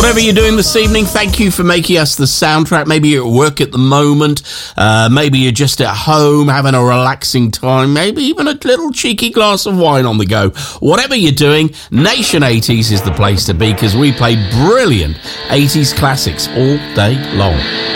Whatever you're doing this evening, thank you for making us the soundtrack. Maybe you're at work at the moment. Maybe you're just at home having a relaxing time. Maybe even a little cheeky glass of wine on the go. Whatever you're doing, Nation 80s is the place to be because we play brilliant 80s classics all day long.